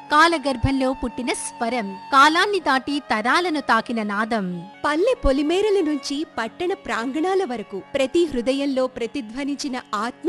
కాలగర్భంలో పుట్టిన స్వరం, కాలాన్ని దాటి తరాలను తాకిన నాదం. పల్లె పొలిమేరల నుంచి పట్టణ ప్రాంగణాల వరకు ప్రతి హృదయంలో ప్రతిధ్వనించిన ఆత్మ